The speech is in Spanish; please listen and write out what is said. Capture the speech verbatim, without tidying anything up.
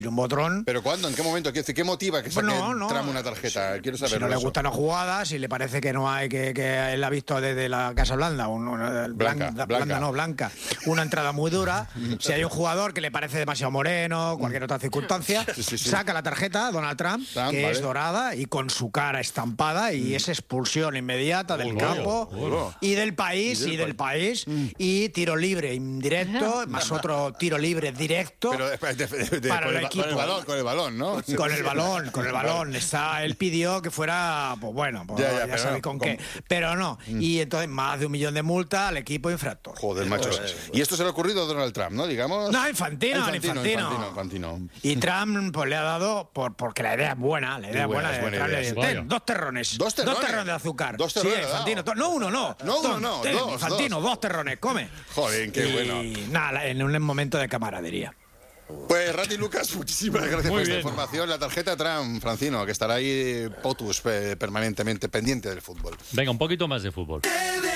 Jumbotron. ¿Pero cuándo? ¿En qué momento? ¿Qué, qué motiva que saque no, no. Trump una tarjeta? Quiero saberlo. Si no le eso. gustan las jugadas, si le parece que no hay, que, que él ha visto desde la Casa Blanda, un, una, blanca, blanca, blanca. Blanda no, blanca, una entrada muy dura. Si hay un jugador que le parece demasiado moreno, cualquier otra circunstancia, sí, sí, sí. saca la tarjeta Donald Trump, Trump que vale. es dorada y con su cara estampada, y mm. es expulsión inmediata del oh, campo oh, oh. y del país, y del, y del país, mm. y tiro libre indirecto, más otro tiro libre directo. Pero de, de, de, de, para con, el, el, equipo. con el balón, con el balón, ¿no? Con el balón, con el balón. Está, él pidió que fuera, pues bueno, pues ya, ya, ya sabéis con, con qué. Pero no. Mm. Y entonces más de un millón de multa al equipo infractor. Joder, macho. Pues, y esto se le ha ocurrido a Donald Trump, ¿no? Digamos. No, Infantino, Infantino. Infantino, Infantino, Infantino. Y Trump pues le ha dado, por, porque la idea es buena, la idea es buena, buena, buena de Trump. Ten, dos terrones. Dos terrones. Dos terrones de azúcar. Dos terrones. Sí, Infantino. No uno, no. No uno, no. Ten, dos, Infantino, dos. dos terrones, come. Joder, qué y, bueno. Y nada, en un momento de camaradería. Pues Rati Lucas, muchísimas gracias Muy por bien. esta información. La tarjeta Trump, Francino, que estará ahí POTUS, permanentemente pendiente del fútbol. Venga, un poquito más de fútbol.